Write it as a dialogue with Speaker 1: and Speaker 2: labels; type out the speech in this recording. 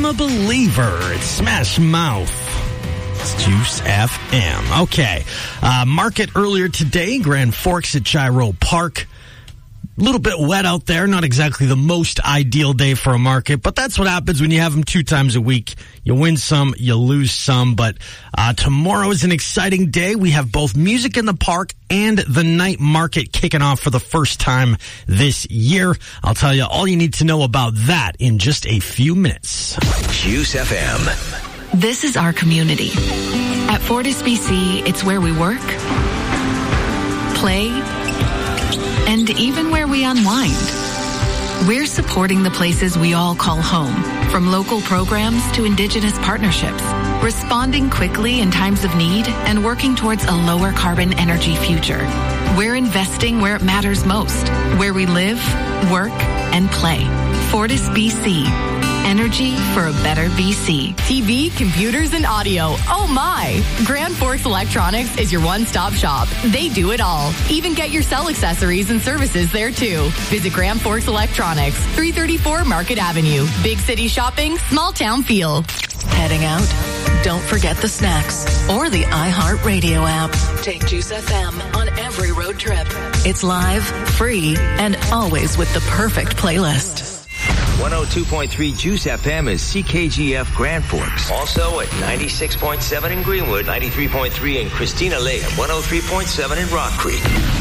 Speaker 1: a believer. It's Smash Mouth. It's Juice FM. Okay. Market earlier today, Grand Forks at Gyro Park. A little bit wet out there. Not exactly the most ideal day for a market, but that's what happens when you have them 2 times a week. You win some, you lose some, but tomorrow is an exciting day. We have both music in the park and the night market kicking off for the first time this year. I'll tell you all you need to know about that in just a few minutes.
Speaker 2: Juice FM.
Speaker 3: This is our community. At Fortis BC, it's where we work, play, and even where we unwind. We're supporting the places we all call home, from local programs to Indigenous partnerships, responding quickly in times of need and working towards a lower carbon energy future. We're investing where it matters most, where we live, work, and play. Fortis BC. Energy for a better BC.
Speaker 4: TV, computers, and audio. Oh my! Grand Forks Electronics is your one-stop shop. They do it all. Even get your cell accessories and services there too. Visit Grand Forks Electronics, 334 Market Avenue. Big city shopping, small town feel.
Speaker 5: Heading out? Don't forget the snacks or the iHeartRadio app. Take Juice FM on every road trip. It's live, free, and always with the perfect playlist.
Speaker 2: 102.3 Juice FM is CKGF Grand Forks. Also at 96.7 in Greenwood, 93.3 in Christina Lake, 103.7 in Rock Creek.